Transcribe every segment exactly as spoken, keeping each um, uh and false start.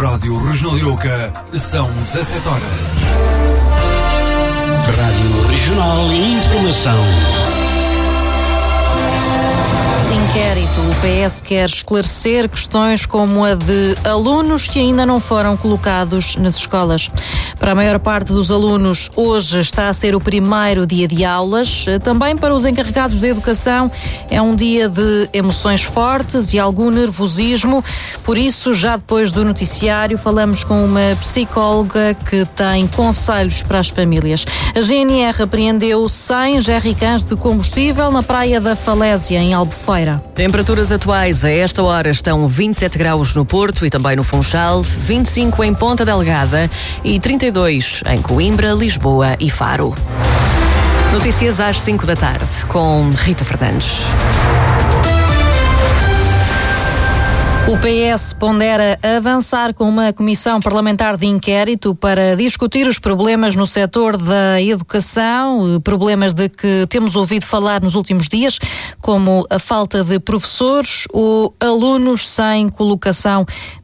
Rádio Regional Iroca, são dezassete horas. Rádio Regional e Informação. Inquérito. O P S quer esclarecer questões como a de alunos que ainda não foram colocados nas escolas. Para a maior parte dos alunos, hoje está a ser o primeiro dia de aulas. Também para os encarregados de educação, é um dia de emoções fortes e algum nervosismo. Por isso, já depois do noticiário, falamos com uma psicóloga que tem conselhos para as famílias. A G N R apreendeu cem jerrycans de combustível na praia da Falésia, em Albufeira. Temperaturas atuais a esta hora estão vinte e sete graus no Porto e também no Funchal, vinte e cinco em Ponta Delgada e trinta e dois em Coimbra, Lisboa e Faro. Notícias às cinco da tarde, com Rita Fernandes. O P S pondera avançar com uma comissão parlamentar de inquérito para discutir os problemas no setor da educação, problemas de que temos ouvido falar nos últimos dias, como a falta de professores ou alunos sem colocação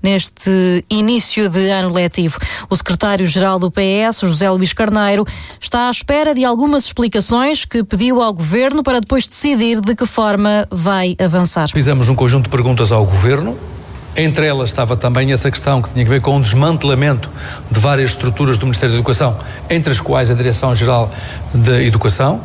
neste início de ano letivo. O secretário-geral do P S, José Luís Carneiro, está à espera de algumas explicações que pediu ao Governo para depois decidir de que forma vai avançar. Fizemos um conjunto de perguntas ao Governo. Entre elas estava também essa questão que tinha a ver com o desmantelamento de várias estruturas do Ministério da Educação, entre as quais a Direção-Geral da Educação,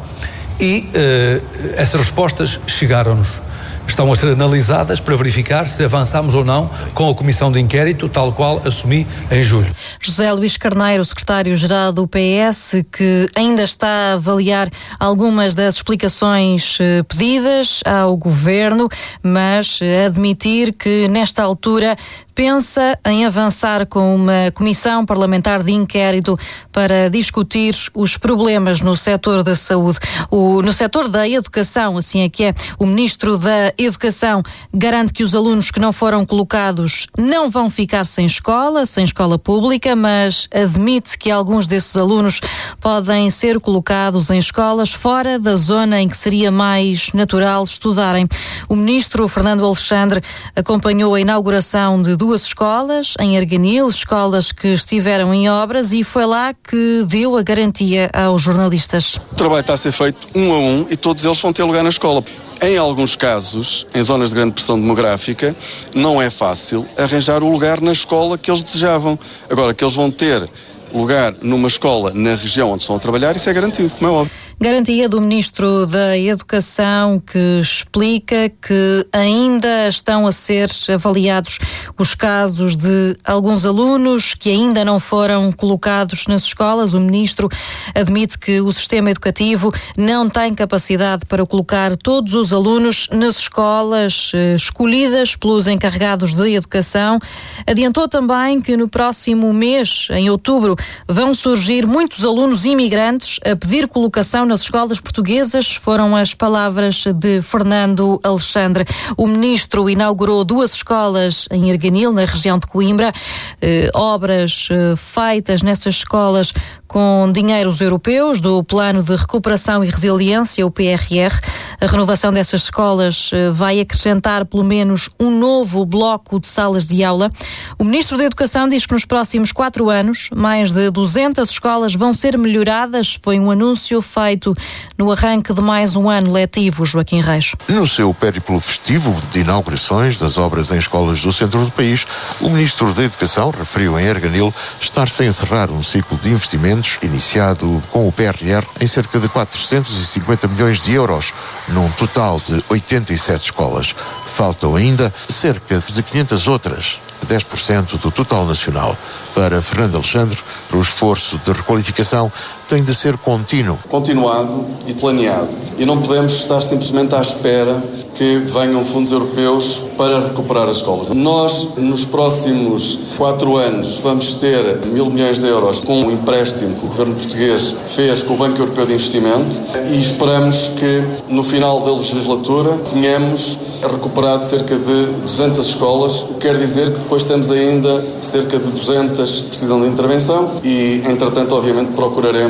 e uh, essas respostas chegaram-nos. Estão a ser analisadas para verificar se avançamos ou não com a comissão de inquérito, tal qual assumi em julho. José Luís Carneiro, secretário-geral do P S, que ainda está a avaliar algumas das explicações pedidas ao Governo, mas admitir que nesta altura pensa em avançar com uma comissão parlamentar de inquérito para discutir os problemas no setor da saúde. O, no setor da educação, assim é que é, o Ministro da Educação garante que os alunos que não foram colocados não vão ficar sem escola, sem escola pública, mas admite que alguns desses alunos podem ser colocados em escolas fora da zona em que seria mais natural estudarem. O Ministro Fernando Alexandre acompanhou a inauguração de duas duas escolas em Arganil, escolas que estiveram em obras, e foi lá que deu a garantia aos jornalistas. O trabalho está a ser feito um a um e todos eles vão ter lugar na escola. Em alguns casos, em zonas de grande pressão demográfica, não é fácil arranjar o lugar na escola que eles desejavam. Agora, que eles vão ter lugar numa escola na região onde estão a trabalhar, isso é garantido, como é óbvio. Garantia do Ministro da Educação, que explica que ainda estão a ser avaliados os casos de alguns alunos que ainda não foram colocados nas escolas. O Ministro admite que o sistema educativo não tem capacidade para colocar todos os alunos nas escolas eh, escolhidas pelos encarregados de educação. Adiantou também que no próximo mês, em outubro, vão surgir muitos alunos imigrantes a pedir colocação nas escolas portuguesas. Foram as palavras de Fernando Alexandre. O Ministro inaugurou duas escolas em Arganil, na região de Coimbra, eh, obras eh, feitas nessas escolas com dinheiros europeus do Plano de Recuperação e Resiliência, o P R R. A renovação dessas escolas eh, vai acrescentar pelo menos um novo bloco de salas de aula. O Ministro da Educação diz que nos próximos quatro anos, mais de duzentas escolas vão ser melhoradas. Foi um anúncio feito no arranque de mais um ano letivo. Joaquim Reis. No seu périplo festivo de inaugurações das obras em escolas do centro do país, o Ministro da Educação referiu em Arganil estar-se a encerrar um ciclo de investimentos iniciado com o P R R em cerca de quatrocentos e cinquenta milhões de euros, num total de oitenta e sete escolas. Faltam ainda cerca de quinhentas outras, dez por cento do total nacional. Para Fernando Alexandre, o esforço de requalificação tem de ser contínuo. Continuado e planeado. E não podemos estar simplesmente à espera que venham fundos europeus para recuperar as escolas. Nós, nos próximos quatro anos, vamos ter mil milhões de euros com um empréstimo que o governo português fez com o Banco Europeu de Investimento, e esperamos que no final da legislatura tenhamos recuperado cerca de duzentas escolas, o que quer dizer que depois temos ainda cerca de duzentas que precisam de intervenção e, entretanto, obviamente, procuraremos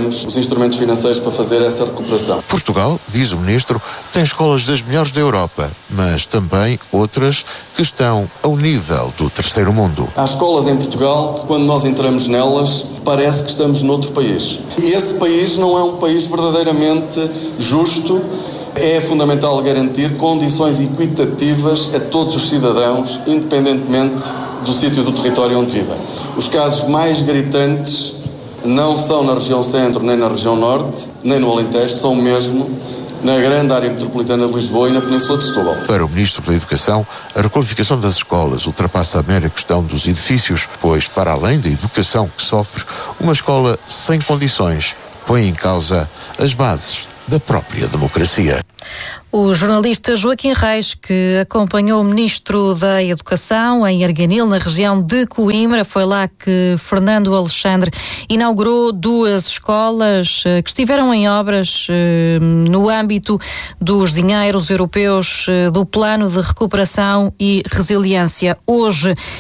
temos os instrumentos financeiros para fazer essa recuperação. Portugal, diz o Ministro, tem escolas das melhores da Europa, mas também outras que estão ao nível do terceiro mundo. Há escolas em Portugal que, quando nós entramos nelas, parece que estamos noutro país. E esse país não é um país verdadeiramente justo. É fundamental garantir condições equitativas a todos os cidadãos, independentemente do sítio do território onde vivem. Os casos mais gritantes não são na região centro, nem na região norte, nem no Alentejo, são mesmo na grande área metropolitana de Lisboa e na Península de Setúbal. Para o Ministro da Educação, a requalificação das escolas ultrapassa a mera questão dos edifícios, pois, para além da educação que sofre, uma escola sem condições põe em causa as bases da própria democracia. O jornalista Joaquim Reis, que acompanhou o Ministro da Educação em Arganil, na região de Coimbra, foi lá que Fernando Alexandre inaugurou duas escolas que estiveram em obras no âmbito dos dinheiros europeus do Plano de Recuperação e Resiliência. Hoje